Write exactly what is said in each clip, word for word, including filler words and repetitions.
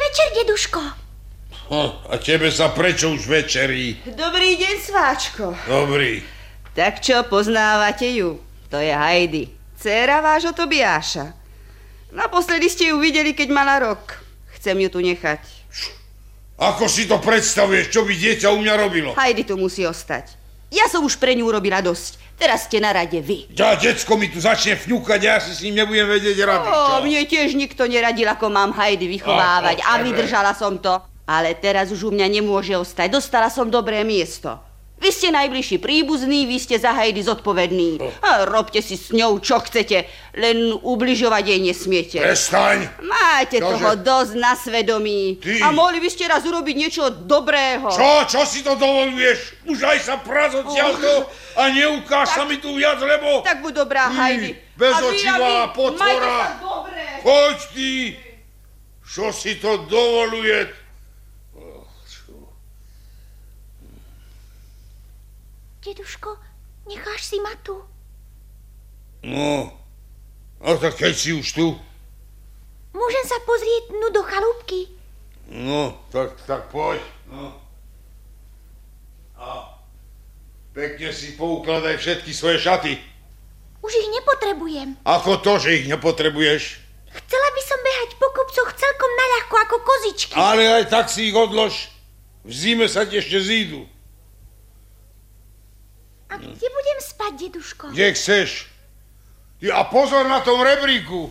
večer, deduško. Hm, a tebe sa prečo už večerí? Dobrý deň, sváčko. Dobrý. Tak čo, poznávate ju? To je Heidi, dcéra vášho Tobiáša. Naposledy ste ju videli, keď mala rok. Chcem ju tu nechať. Ako si to predstavuješ, čo by dieťa u mňa robilo? Heidi tu musí ostať. Ja som už pre ňu urobila dosť. Teraz ste na rade vy. Ja, decko mi tu začne fňukať, ja si s ním nebudem vedieť rady. Ó, mne tiež nikto neradil, ako mám Heidi vychovávať. A, a vydržala som to. Ale teraz už u mňa nemôže ostať. Dostala som dobré miesto. Vy ste najbližší príbuzní, vy ste za Heidi zodpovední. A robte si s ňou, čo chcete, len ubližovať jej nesmiete. Prestaň! Máte Čože? toho dosť na svedomí. Ty? A mohli by ste raz urobiť niečo dobrého. Čo? Čo si to dovoluješ? Už aj sa praz odtiaľto a neukáž sa mi tu viac, lebo... Tak buď dobrá, Heidi. Bezočivá potvora. Majte sa dobre. Poď ty! Čo si to dovoluje? Deduško, necháš si ma tu? No, no tak keď si už tu. Môžem sa pozrieť nu do chalúbky? No, tak, tak poď. No. A pekne si poukladaj všetky svoje šaty. Už ich nepotrebujem. Ako to, že ich nepotrebuješ? Chcela by som behať po kopcoch celkom naľahko ako kozičky. Ale aj tak si ich odlož. V zime sa ti ešte zídu. A kde budem spať, deduško? Kde chceš. A pozor na tom rebríku.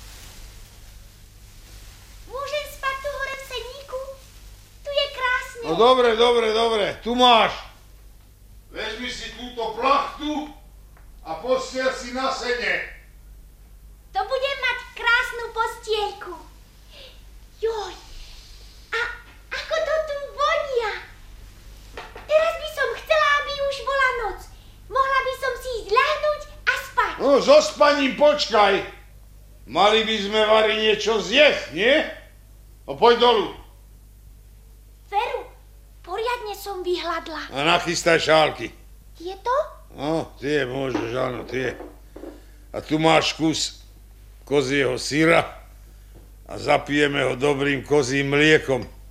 Môžem spať tu hore v sedníku? Tu je krásne. No dobre, dobre, dobre. Tu máš. Vezmi si túto plachtu a postiel si na sene. To budem mať krásnu postielku. Joj, a ako to tu vonia. Teraz by som chcela, aby už bola noc. Mohla by som si ísť ľahnúť a spať. No, so spaním počkaj. Mali by sme, Vari, niečo zjesť, nie? No, poď dolu. Veru, poriadne som vyhladla. A nachystaj šálky. Tieto? No, tie môžeš, áno, tie. A tu máš kus kozieho syra a zapijeme ho dobrým kozím mliekom.